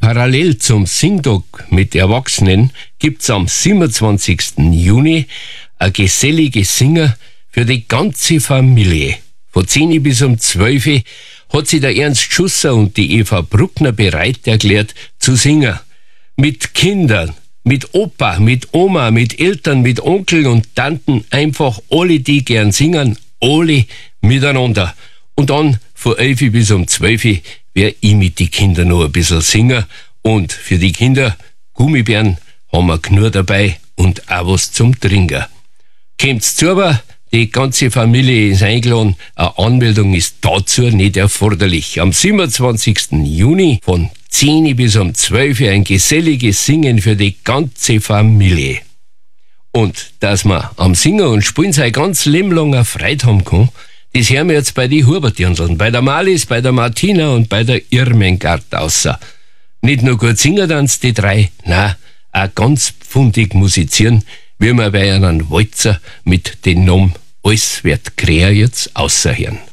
Parallel zum Singtag mit Erwachsenen gibt's am 27. Juni ein geselliges Singer für die ganze Familie. Von 10 bis um 12 hat sich der Ernst Schusser und die Eva Bruckner bereit erklärt zu singen. Mit Kindern, mit Opa, mit Oma, mit Eltern, mit Onkel und Tanten, einfach alle, die gern singen, alle miteinander. Und dann von 11 bis um 12 wär ich mit die Kindern noch ein bisschen singen. Und für die Kinder, Gummibären haben wir genug dabei und auch was zum Trinken. Kommt's zu, aber die ganze Familie ist eingeladen. Eine Anmeldung ist dazu nicht erforderlich. Am 27. Juni von 10 bis um 12 ein geselliges Singen für die ganze Familie. Und dass man am Singen und Spielen sein ganz Leben lang eine Freude haben kann, das hören wir jetzt bei den Hubertjönseln, bei der Malis, bei der Martina und bei der Irmengard außer. Nicht nur gut singen tanzt die drei, nein, auch ganz pfundig musizieren, wie wir bei einem Walzer mit dem Namen Alles wird kräher jetzt außerhören.